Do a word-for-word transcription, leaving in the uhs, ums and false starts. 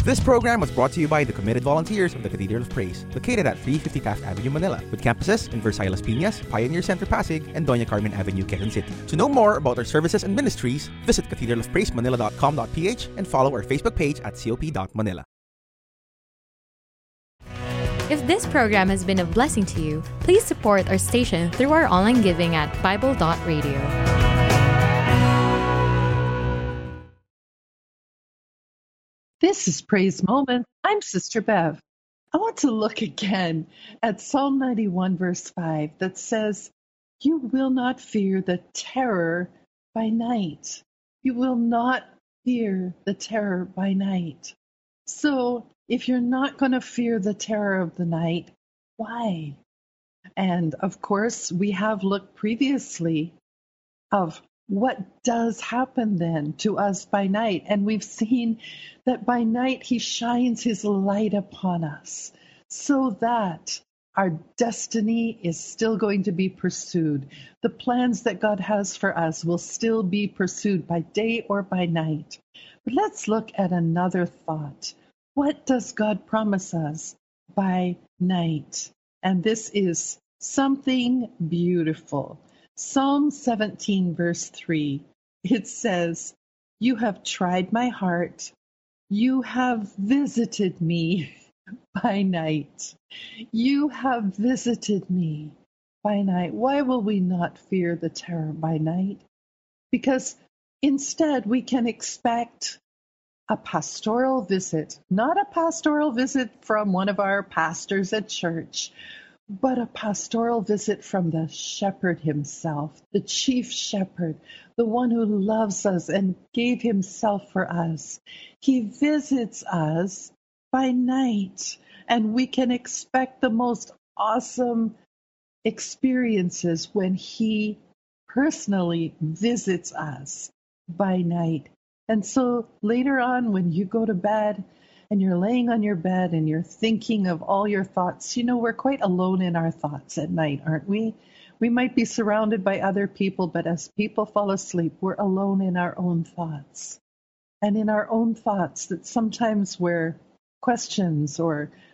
This program was brought to you by the committed volunteers of the Cathedral of Praise, located at three fifty Taft Avenue, Manila, with campuses in Versailles Las Piñas, Pioneer Center Pasig, and Doña Carmen Avenue, Quezon City. To know more about our services and ministries, visit cathedral of praise manila dot com dot p h and follow our Facebook page at c o p dot manila. If this program has been a blessing to you, please support our station through our online giving at bible dot radio. This is Praise Moment. I'm Sister Bev. I want to look again at Psalm ninety-one, verse five, that says, "You will not fear the terror by night. You will not fear the terror by night." So, if you're not going to fear the terror of the night, why? And of course, we have looked previously of what does happen then to us by night. And we've seen that by night he shines his light upon us so that our destiny is still going to be pursued. The plans that God has for us will still be pursued by day or by night. But let's look at another thought. What does God promise us by night? And this is something beautiful. Psalm seventeen, verse three, it says, "You have tried my heart. You have visited me by night. You have visited me by night." Why will we not fear the terror by night? Because instead we can expect a pastoral visit, not a pastoral visit from one of our pastors at church, but a pastoral visit from the shepherd himself, the chief shepherd, the one who loves us and gave himself for us. He visits us by night, and we can expect the most awesome experiences when he personally visits us by night. And so later on, when you go to bed, and you're laying on your bed and you're thinking of all your thoughts, you know, we're quite alone in our thoughts at night, aren't we? We might be surrounded by other people, but as people fall asleep, we're alone in our own thoughts. And in our own thoughts, that sometimes we're questions or